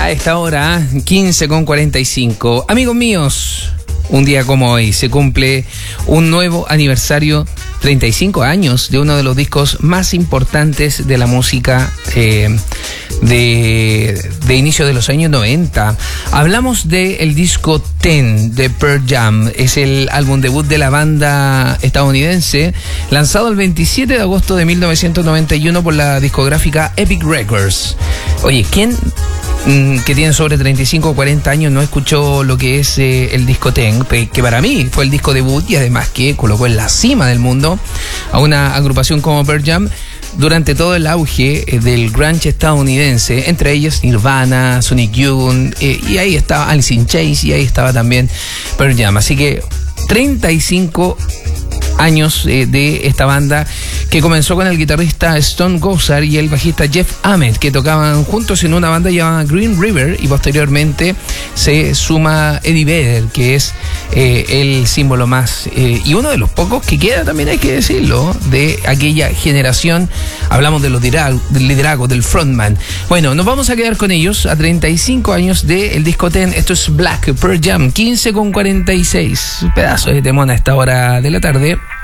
A esta hora, 15:45. Amigos míos, un día como hoy se cumple un nuevo aniversario, 35 años de uno de los discos más importantes de la música de inicio de los años 90. Hablamos del disco Ten de Pearl Jam. Es el álbum debut de la banda estadounidense, lanzado el 27 de agosto de 1991 por la discográfica Epic Records. Oye, ¿quién que tiene sobre 35 o 40 años no escuchó lo que es el disco Ten, que para mí fue el disco debut y además que colocó en la cima del mundo a una agrupación como Pearl Jam durante todo el auge del grunge estadounidense, entre ellos Nirvana, Sonic Youth, y ahí estaba Alice in Chains y ahí estaba también Pearl Jam. Así que 35 años de esta banda que comenzó con el guitarrista Stone Gossard y el bajista Jeff Ament, que tocaban juntos en una banda llamada Green River, y posteriormente se suma Eddie Vedder, que es el símbolo más y uno de los pocos que queda, también hay que decirlo, de aquella generación. Hablamos de los del liderazgo, del frontman. Bueno, nos vamos a quedar con ellos a 35 años del disco Ten. Esto es Black, Pearl Jam, 15:46. Pedazo de temón a esta hora de la tarde.